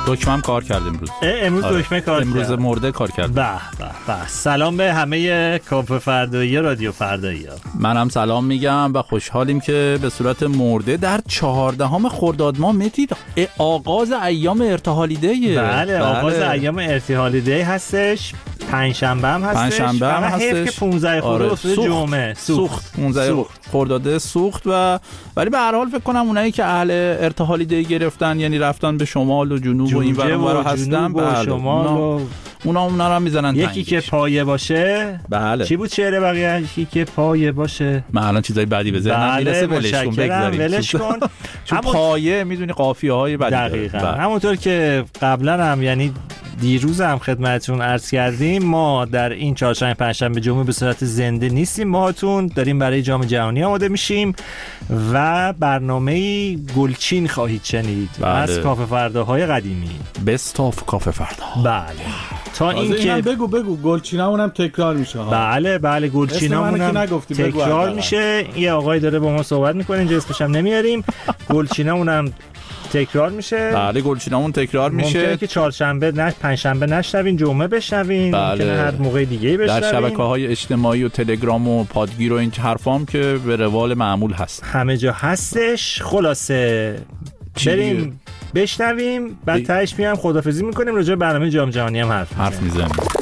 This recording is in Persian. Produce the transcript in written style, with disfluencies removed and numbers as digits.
دکمه‌ام کار کرد امروز. دکمه کار کرد. امروز مرده کار کرد. به. سلام به همه کافه فردایی رادیو فردایی. منم سلام میگم و خوشحالیم که به صورت مرده در 14 خرداد ماه متید آغاز ایام ارتحالی دی. بله آغاز ایام ارتحالی دی هستش. پنجشنبه هم هستش. پنجشنبه هم هستش. حیف که 15 خرداد افتاده جمعه. سوخت 15 خرداد سوخت و ولی به هر حال فکر کنم اونایی که اهل ارتحالی دی گرفتن یعنی رفتن به شمال و جنوب و این ور هستن به شمال اونا رو هم میزنن. یکی که پایه باشه. بله. چی بود شعر بقیه؟ یکی که پایه باشه. من الان چیزای بدی به ذهنم میرسه. ولش کن. چون پایه میدونی قافیه های بدی دقیقاً همونطور که قبلا هم یعنی دیروز هم خدمتتون عرض کردیم ما در این چهارشنبه پنجشنبه جمعه به صورت زنده نیستیم. ماهتون داریم برای جام جهانی آماده میشیم و برنامه گلچین خواهید شنید. بله. از کافه فرداهای قدیمی بست آف کافه فردا. بله تا اینکه بگو گلچینمون هم تکرار میشه. بله گلچینمون هم تکرار میشه. یه آقای داره با ما صحبت میکنه اینجا اسمش هم نمیاریم. گلچینمون هم تکرار میشه. بله گلچینمون تکرار میشه. ممکنه که چهارشنبه پنجشنبه نشنوین، جمعه بشنوین. بله. ممکنه هر موقع دیگه بشنوین. در شبکه‌های اجتماعی و تلگرام و پادگیر و این حرفام که به روال معمول هست. همه جا هستش. خلاصه بریم بشنویم بعد تهش میام خدافظی میکنیم راجع به برنامه جام جهانی هم حرف میزنیم.